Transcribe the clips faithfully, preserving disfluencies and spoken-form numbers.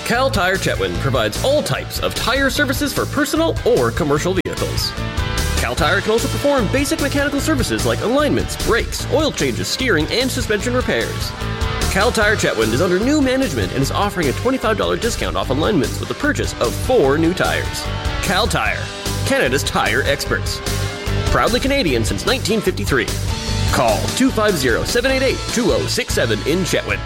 Cal Tire Chetwynd provides all types of tire services for personal or commercial vehicles. Cal Tire can also perform basic mechanical services like alignments, brakes, oil changes, steering, and suspension repairs. Cal Tire Chetwynd is under new management and is offering a twenty-five dollars discount off alignments with the purchase of four new tires. Cal Tire, Canada's tire experts. Proudly Canadian since nineteen fifty-three. Call two five zero, seven eight eight, two zero six seven in Chetwynd.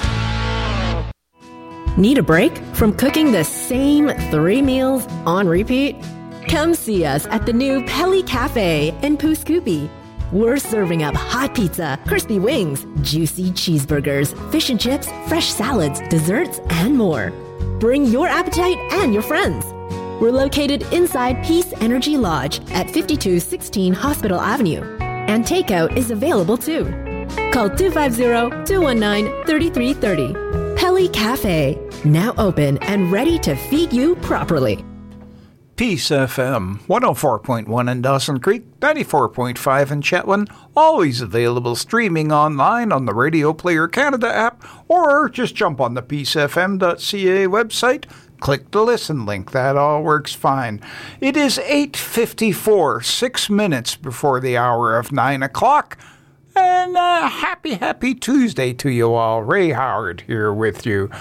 Need a break from cooking the same three meals on repeat? Come see us at the new Pelly Cafe in Pooskoopi. We're serving up hot pizza, crispy wings, juicy cheeseburgers, fish and chips, fresh salads, desserts, and more. Bring your appetite and your friends. We're located inside Peace Energy Lodge at fifty-two sixteen Hospital Avenue. And takeout is available too. Call two five zero, two one nine, three three three zero. Pelly Cafe, now open and ready to feed you properly. Peace F M, one oh four point one in Dawson Creek, ninety-four point five in Chetwynd, always available streaming online on the Radio Player Canada app, or just jump on the peace f m dot c a website, click the listen link, that all works fine. It is eight fifty-four, six minutes before the hour of nine o'clock, and uh, happy, happy Tuesday to you all. Ray Howard here with you.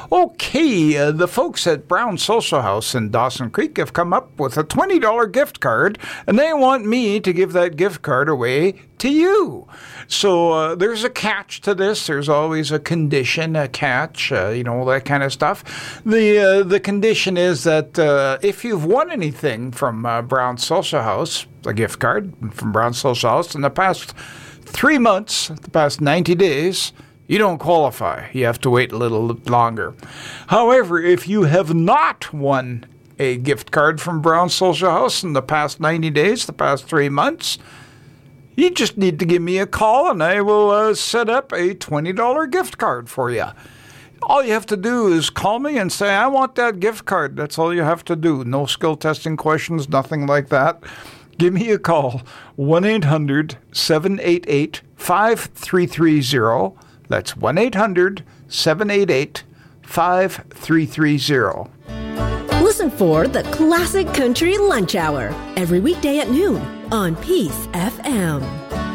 Okay, uh, the folks at Brown Social House in Dawson Creek have come up with a twenty dollars gift card, and they want me to give that gift card away to you. So uh, there's a catch to this. There's always a condition, a catch, uh, you know, that kind of stuff. The uh, the condition is that uh, if you've won anything from uh, Brown Social House, a gift card from Brown Social House in the past three months, the past ninety days, you don't qualify. You have to wait a little longer. However, if you have not won a gift card from Brown Social House in the past ninety days, the past three months, you just need to give me a call and I will uh, set up a twenty dollars gift card for you. All you have to do is call me and say, I want that gift card. That's all you have to do. No skill testing questions, nothing like that. Give me a call, one eight hundred, seven eight eight, five three three zero. That's one eight hundred, seven eight eight, five three three zero. Listen for the Classic Country Lunch Hour every weekday at noon on Peace F M.